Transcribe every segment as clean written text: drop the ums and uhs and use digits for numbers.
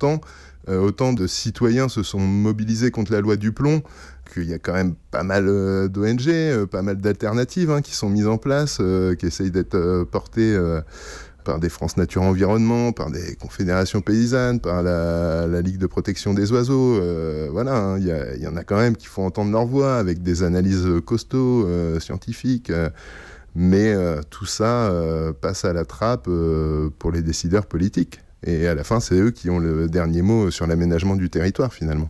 50 ans, autant de citoyens se sont mobilisés contre la loi Duplon, qu'il y a quand même pas mal d'ONG, pas mal d'alternatives qui sont mises en place, qui essayent d'être portées par des France Nature Environnement, par des confédérations paysannes, par la Ligue de protection des oiseaux. Voilà, il y en a quand même qui font entendre leur voix avec des analyses costauds, scientifiques. Mais tout ça passe à la trappe pour les décideurs politiques. Et à la fin, c'est eux qui ont le dernier mot sur l'aménagement du territoire, finalement.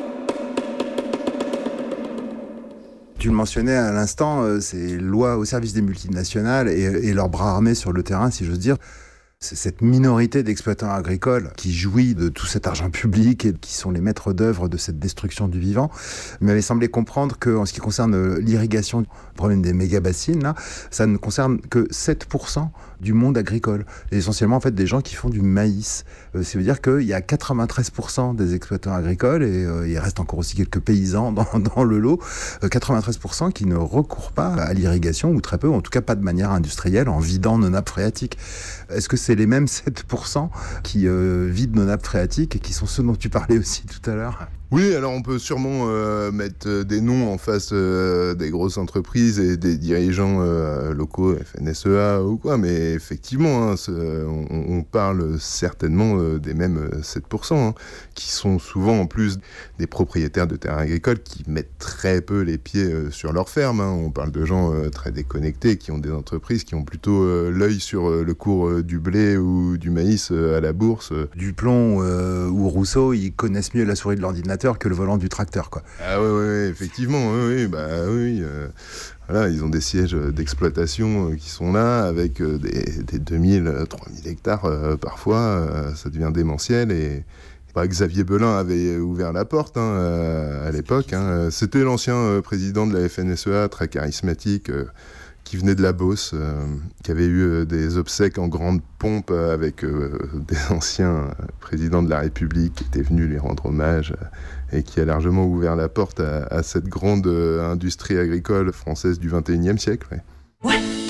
Tu le mentionnais à l'instant, ces lois au service des multinationales et leurs bras armés sur le terrain, si j'ose dire. C'est cette minorité d'exploitants agricoles qui jouit de tout cet argent public et qui sont les maîtres d'œuvre de cette destruction du vivant. Il m'avait semblé comprendre qu'en ce qui concerne l'irrigation, le problème des méga-bassines, là, ça ne concerne que 7% du monde agricole. Et essentiellement, en fait, des gens qui font du maïs. Ça veut dire qu'il y a 93% des exploitants agricoles, et il reste encore aussi quelques paysans dans le lot, 93% qui ne recourent pas à l'irrigation, ou très peu, en tout cas pas de manière industrielle, en vidant nos nappes phréatiques. Est-ce que c'est les mêmes 7% qui vident nos nappes phréatiques et qui sont ceux dont tu parlais aussi tout à l'heure ? Oui, alors on peut sûrement mettre des noms en face des grosses entreprises et des dirigeants locaux, FNSEA ou quoi, mais effectivement, on parle certainement des mêmes 7%, qui sont souvent en plus des propriétaires de terrains agricoles qui mettent très peu les pieds sur leur ferme. On parle de gens très déconnectés, qui ont des entreprises qui ont plutôt l'œil sur le cours du blé ou du maïs à la bourse. Duplon ou Rousseau, ils connaissent mieux la souris de l'ordinateur que le volant du tracteur, quoi. Ah ouais, effectivement, oui. Voilà, ils ont des sièges d'exploitation qui sont là, avec des 2000, 3000 hectares parfois, ça devient démentiel, et Xavier Belin avait ouvert la porte à l'époque. C'était l'ancien président de la FNSEA, très charismatique, qui venait de la Beauce, qui avait eu des obsèques en grande pompe avec des anciens présidents de la République qui étaient venus lui rendre hommage, et qui a largement ouvert la porte à cette grande industrie agricole française du XXIe siècle. Ouais.